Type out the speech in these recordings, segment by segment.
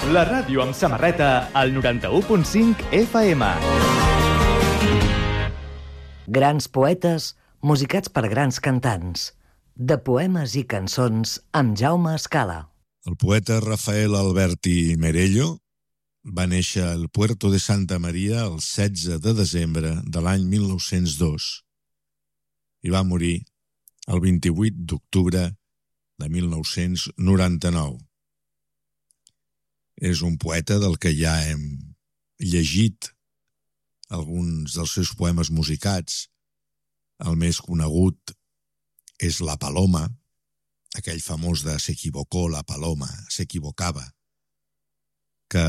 La ràdio amb samarreta al 91.5 FM. Grans poetes musicats per grans cantants. De poemes i cançons amb Jaume Escala. El poeta Rafael Alberti Merello va néixer al Puerto de Santa Maria el 16 de desembre de l'any 1902 i va morir el 28 d'octubre de 1999. És un poeta del que ja hem llegit alguns dels seus poemes musicats. El més conegut és La Paloma, aquell famós de Se equivocó la paloma, s'equivocava, que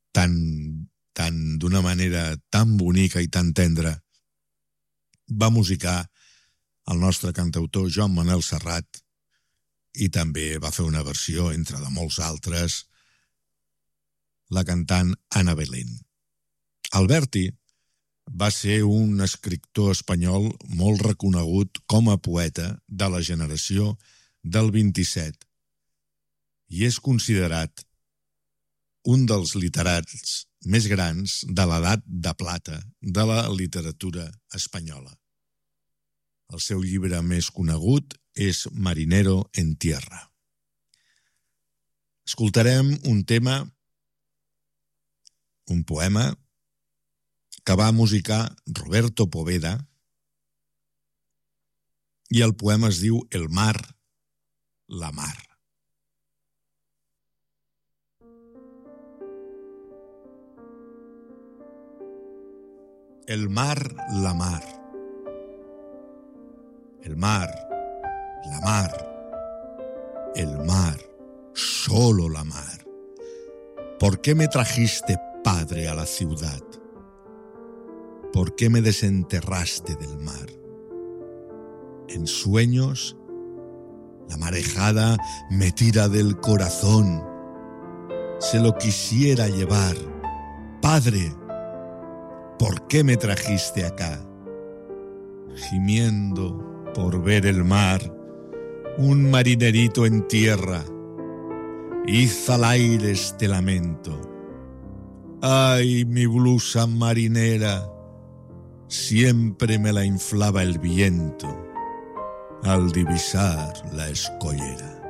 d'una manera tan bonica i tan tendra va musicar el nostre cantautor Joan Manuel Serrat i també va fer una versió, entre de molts altres, la cantant Ana Belén. Alberti va ser un escriptor espanyol molt reconegut com a poeta de la generació del 27 i és considerat un dels literats més grans de l'edat de plata de la literatura espanyola. El seu llibre més conegut és Marinero en tierra. Escoltarem un tema, un poema que va musicar Roberto Poveda i el poema es diu El mar, la mar. El mar, la mar. El mar, la mar. El mar, solo la mar. ¿Por qué me trajiste, Padre, a la ciudad? ¿Por qué me desenterraste del mar? En sueños, la marejada me tira del corazón. Se lo quisiera llevar. Padre, ¿por qué me trajiste acá? Gimiendo por ver el mar, un marinerito en tierra, hizo al aire este lamento. Ay, mi blusa marinera, siempre me la inflaba el viento al divisar la escollera.